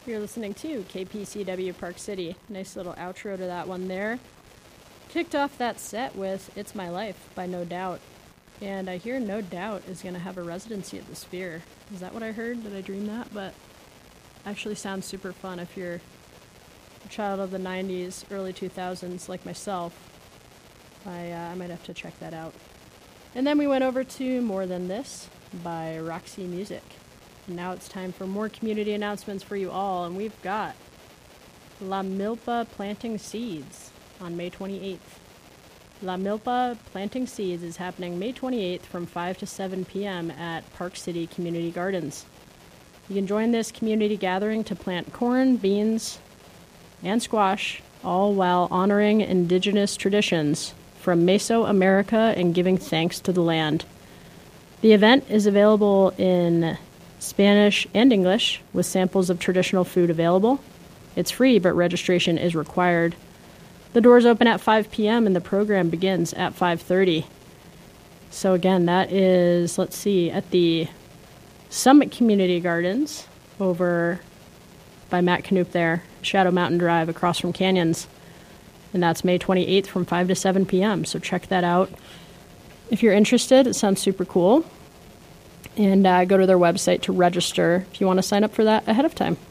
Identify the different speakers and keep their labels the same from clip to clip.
Speaker 1: You're listening to KPCW Park City. Nice little outro to that one there. Kicked off that set with It's My Life by No Doubt. And I hear No Doubt is going to have a residency at the Sphere. Is that what I heard? Did I dream that? But actually sounds super fun if you're a child of the 90s, early 2000s like myself. I might have to check that out. And then we went over to More Than This by Roxy Music. And now it's time for more community announcements for you all, and we've got La Milpa Planting Seeds on May 28th. La Milpa Planting Seeds is happening May 28th from 5 to 7 p.m. at Park City Community Gardens. You can join this community gathering to plant corn, beans, and squash, all while honoring indigenous traditions from Mesoamerica and giving thanks to the land. The event is available in Spanish and English, with samples of traditional food available. It's free, but registration is required. The doors open at 5 p.m. and the program begins at 5:30. So again, that is, let's see, at the Summit Community Gardens over by Matt Knoop there, Shadow Mountain Drive across from Canyons. And that's May 28th from 5 to 7 p.m. So check that out. If you're interested, it sounds super cool. And go to their website to register if you want to sign up for that ahead of time.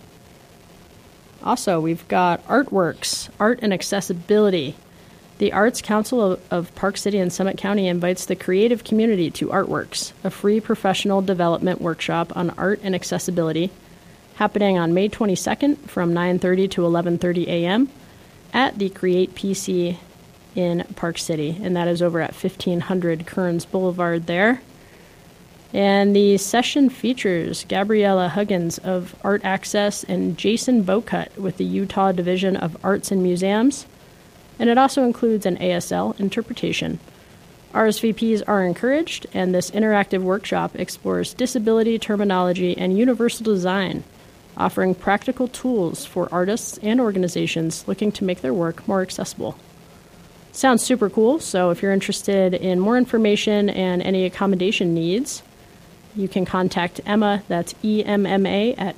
Speaker 1: Also, we've got Artworks, Art and Accessibility. The Arts Council of Park City and Summit County invites the creative community to Artworks, a free professional development workshop on art and accessibility, happening on May 22nd from 9:30 to 11:30 a.m. at the Create PC in Park City, and that is over at 1500 Kearns Boulevard there. And the session features Gabriella Huggins of Art Access and Jason Bocut with the Utah Division of Arts and Museums. And it also includes an ASL interpretation. RSVPs are encouraged, and this interactive workshop explores disability terminology and universal design, offering practical tools for artists and organizations looking to make their work more accessible. Sounds super cool, so if you're interested in more information and any accommodation needs, you can contact Emma, that's EMMA, at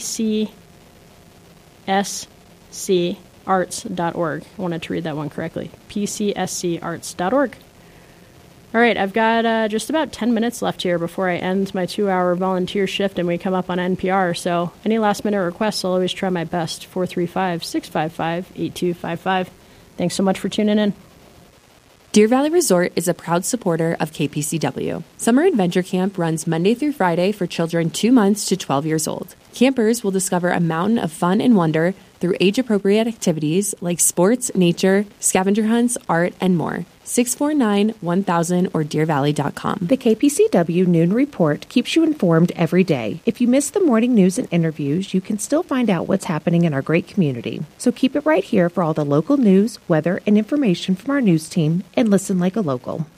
Speaker 1: pcscarts.org. I wanted to read that one correctly. pcscarts.org. All right, I've got just about 10 minutes left here before I end my 2-hour volunteer shift and we come up on NPR, so any last-minute requests, I'll always try my best. 435-655-8255. Thanks so much for tuning in.
Speaker 2: Deer Valley Resort is a proud supporter of KPCW. Summer Adventure Camp runs Monday through Friday for children 2 months to 12 years old. Campers will discover a mountain of fun and wonder through age-appropriate activities like sports, nature, scavenger hunts, art, and more. 649-1000 or deervalley.com.
Speaker 3: The KPCW Noon Report keeps you informed every day. If you miss the morning news and interviews, you can still find out what's happening in our great community. So keep it right here for all the local news, weather, and information from our news team, and listen like a local.